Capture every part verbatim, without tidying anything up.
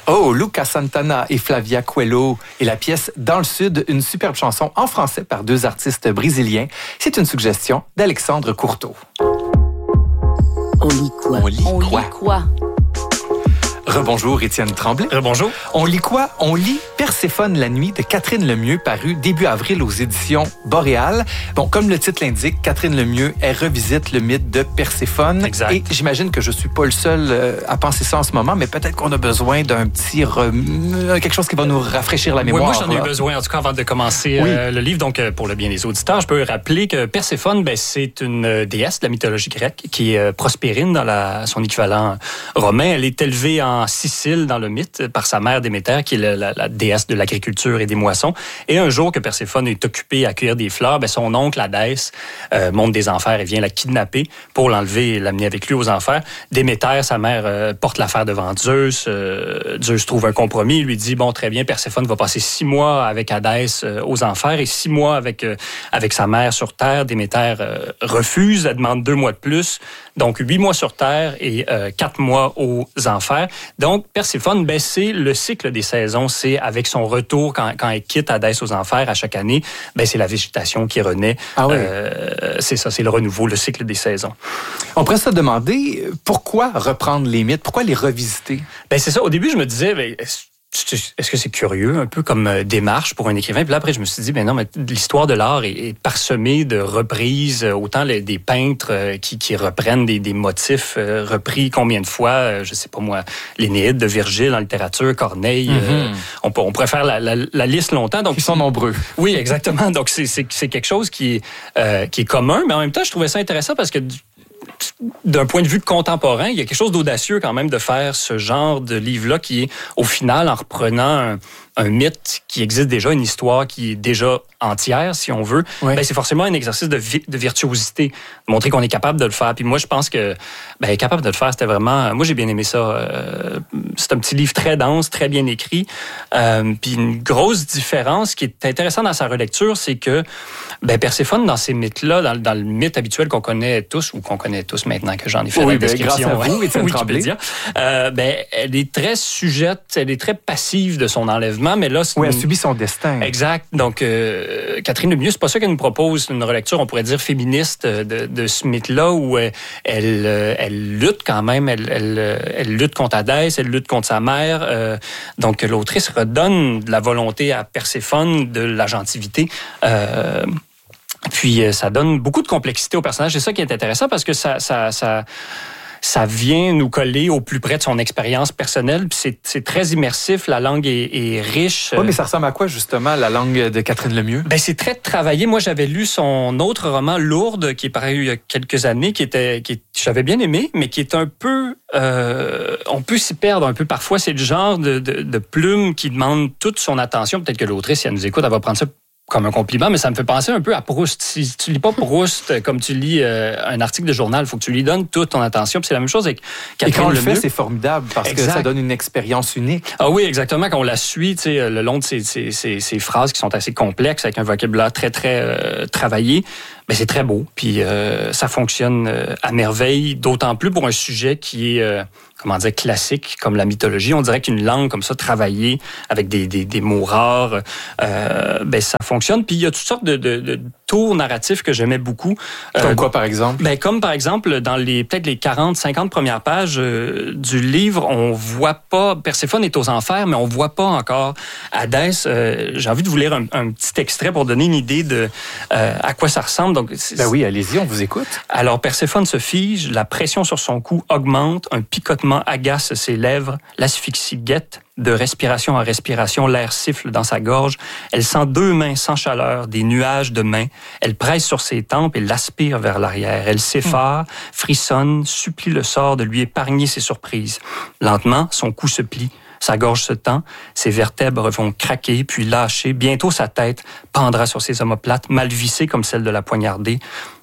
Oh, Luca Santana et Flavia Coelho et la pièce Dans le Sud, une superbe chanson en français par deux artistes brésiliens. C'est une suggestion d'Alexandre Courteau. On lit quoi? On lit On quoi? lit quoi? Rebonjour, Étienne Tremblay. Rebonjour. On lit quoi? On lit Perséphone la nuit de Catherine Lemieux, paru début avril aux éditions Boréal. Bon, comme le titre l'indique, Catherine Lemieux, elle revisite le mythe de Perséphone. Exact. Et j'imagine que je suis pas le seul euh, à penser ça en ce moment, mais peut-être qu'on a besoin d'un petit... Rem... quelque chose qui va nous rafraîchir la mémoire. Oui, moi, j'en ai là. eu besoin, en tout cas, avant de commencer Oui. euh, le livre. Donc, euh, pour le bien des auditeurs, je peux rappeler que Perséphone, ben, c'est une euh, déesse de la mythologie grecque qui est euh, Prospérine dans la, son équivalent romain. Elle est élevée en Sicile, dans le mythe, par sa mère Déméter, qui est la, la, la déesse de l'agriculture et des moissons. Et un jour que Perséphone est occupée à cueillir des fleurs, ben, son oncle, Hadès, euh, monte des enfers et vient la kidnapper pour l'enlever et l'amener avec lui aux enfers. Déméter, sa mère, euh, porte l'affaire devant Zeus. Euh, Zeus trouve un compromis. Il lui dit, bon, très bien, Perséphone va passer six mois avec Hadès euh, aux enfers et six mois avec, euh, avec sa mère sur Terre. Déméter euh, refuse. Elle demande deux mois de plus. Donc, huit mois sur Terre et euh, quatre mois aux enfers. Donc, Perséphone, ben, c'est le cycle des saisons. C'est avec son retour, quand, quand elle quitte Hadès aux enfers à chaque année, ben, c'est la végétation qui renaît. Ah oui. Euh, c'est ça, c'est le renouveau, le cycle des saisons. On pourrait se demander pourquoi reprendre les mythes, pourquoi les revisiter? Ben, c'est ça. Au début, je me disais, ben, est-ce que c'est curieux, un peu comme démarche pour un écrivain? Puis là, après, je me suis dit, ben non, mais l'histoire de l'art est, est parsemée de reprises, autant les, des peintres qui, qui reprennent des, des motifs euh, repris combien de fois, je sais pas moi, l'Énéide de Virgile en littérature, Corneille. Mm-hmm. euh, on, peut, on pourrait faire la, la, la liste longtemps. Donc, ils sont nombreux. Oui, exactement. Donc, c'est, c'est, c'est quelque chose qui est, euh, qui est commun, mais en même temps, je trouvais ça intéressant parce que d'un point de vue contemporain, il y a quelque chose d'audacieux quand même de faire ce genre de livre-là qui est, au final, en reprenant un, un mythe qui existe déjà, une histoire qui est déjà entière, si on veut, oui. ben, c'est forcément un exercice de, vi- de virtuosité, de montrer qu'on est capable de le faire. Puis moi, je pense que ben, capable de le faire, c'était vraiment... Moi, j'ai bien aimé ça. Euh, c'est un petit livre très dense, très bien écrit. Euh, puis une grosse différence qui est intéressante dans sa relecture, c'est que ben, Perséphone, dans ces mythes-là, dans, dans le mythe habituel qu'on connaît tous, ou qu'on connaît tous maintenant que j'en ai fait oui, la ben, description, grâce à vous, Étienne Tremblay. Euh, ben, elle est très sujette, elle est très passive de son enlèvement, mais là... C'est oui, une... elle subit son destin. Exact. Donc, euh, Catherine Lemieux, c'est pas ça qu'elle nous propose, une relecture, on pourrait dire, féministe de, de ce mythe-là, où elle, elle, elle lutte quand même, elle, elle, elle lutte contre Hadès, elle lutte contre sa mère. Euh, donc, l'autrice redonne de la volonté à Perséphone, de l'agentivité. Euh, puis, ça donne beaucoup de complexité au personnage. C'est ça qui est intéressant, parce que ça... ça, ça ça vient nous coller au plus près de son expérience personnelle. Puis c'est, c'est très immersif, la langue est, est riche. Oui, mais ça ressemble à quoi, justement, la langue de Catherine Lemieux? Ben, c'est très travaillé. Moi, j'avais lu son autre roman, Lourdes, qui est paru il y a quelques années, qui était, qui j'avais bien aimé, mais qui est un peu... Euh, on peut s'y perdre un peu parfois. C'est le genre de, de, de plume qui demande toute son attention. Peut-être que l'autrice, si elle nous écoute, elle va prendre ça comme un compliment, mais ça me fait penser un peu à Proust. Si tu lis pas Proust comme tu lis euh, un article de journal, il faut que tu lui donnes toute ton attention. Puis c'est la même chose avec Catherine Lemieux. Et quand on le fait, c'est formidable parce exact. Que ça donne une expérience unique. Ah oui, exactement. Quand on la suit, tu sais, le long de ces, ces, ces, ces phrases qui sont assez complexes, avec un vocabulaire très, très euh, travaillé, ben c'est très beau. Puis euh, ça fonctionne euh, à merveille, d'autant plus pour un sujet qui est... Euh, comment dire, classique, comme la mythologie. On dirait qu'une langue comme ça, travaillée, avec des, des, des mots rares, euh, ben ça fonctionne. Puis il y a toutes sortes de, de, de tours narratifs que j'aimais beaucoup. Comme euh, quoi, par exemple? Ben, comme par exemple, dans les peut-être les quarante, cinquante premières pages euh, du livre, on voit pas... Perséphone est aux enfers, mais on voit pas encore Hadès. Euh, j'ai envie de vous lire un, un petit extrait pour donner une idée de euh, à quoi ça ressemble. Donc, ben oui, allez-y, on vous écoute. Alors, Perséphone se fige, la pression sur son cou augmente, un picotement agace ses lèvres, l'asphyxie guette, de respiration en respiration, l'air siffle dans sa gorge. Elle sent deux mains sans chaleur, des nuages de mains. Elle presse sur ses tempes et l'aspire vers l'arrière. Elle s'effare, frissonne, supplie le sort de lui épargner ses surprises. Lentement, son cou se plie. Sa gorge se tend, ses vertèbres vont craquer, puis lâcher. Bientôt, sa tête pendra sur ses omoplates, mal vissées comme celle de la poignardée.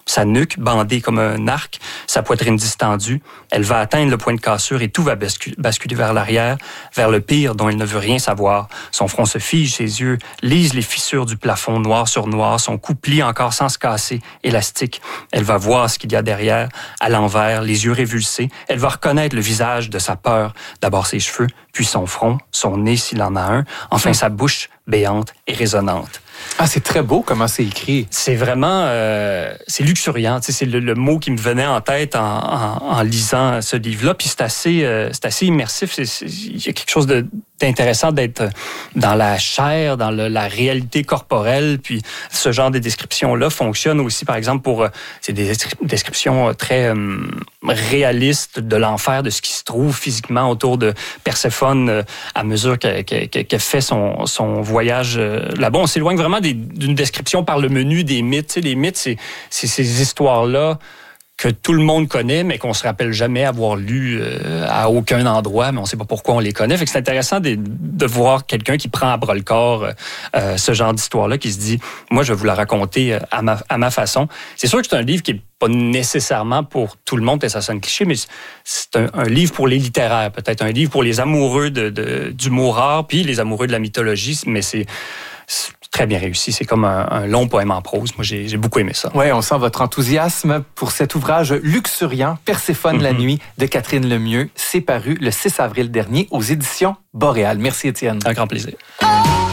sa nuque bandée comme un arc, sa poitrine distendue. Elle va atteindre le point de cassure et tout va basculer vers l'arrière, vers le pire dont elle ne veut rien savoir. Son front se fige, ses yeux lisent les fissures du plafond noir sur noir, son cou plie encore sans se casser, élastique. Elle va voir ce qu'il y a derrière, à l'envers, les yeux révulsés. Elle va reconnaître le visage de sa peur. D'abord ses cheveux, puis son front, son nez s'il en a un, enfin sa bouche béante et résonnante. Ah, c'est très beau comment c'est écrit. C'est vraiment... Euh, c'est luxuriant. Tu sais, c'est le, le mot qui me venait en tête en, en, en lisant ce livre-là. Puis c'est assez, euh, c'est assez immersif. C'est, c'est, il y a quelque chose de, d'intéressant d'être dans la chair, dans le, la réalité corporelle. Puis ce genre de descriptions-là fonctionne aussi, par exemple, pour... C'est des descriptions très euh, réalistes de l'enfer, de ce qui se trouve physiquement autour de Perséphone euh, à mesure qu'elle, qu'elle, qu'elle fait son, son voyage euh, là-bas. On s'éloigne vraiment Des, d'une description par le menu des mythes. Tu sais, les mythes, c'est, c'est ces histoires-là que tout le monde connaît, mais qu'on se rappelle jamais avoir lu euh, à aucun endroit, mais on sait pas pourquoi on les connaît. Fait que c'est intéressant de, de voir quelqu'un qui prend à bras le corps euh, ce genre d'histoire-là, qui se dit, moi, je vais vous la raconter à ma, à ma façon. C'est sûr que c'est un livre qui est pas nécessairement pour tout le monde, et ça sonne cliché, mais c'est un, un livre pour les littéraires, peut-être un livre pour les amoureux de, de, d'humour rare, puis les amoureux de la mythologie, mais c'est, c'est très bien réussi. C'est comme un, un long poème en prose. Moi, j'ai, j'ai beaucoup aimé ça. Oui, on sent votre enthousiasme pour cet ouvrage luxuriant, Perséphone mm-hmm. la nuit, de Catherine Lemieux. C'est paru le six avril dernier aux éditions Boréal. Merci, Étienne. Un grand plaisir.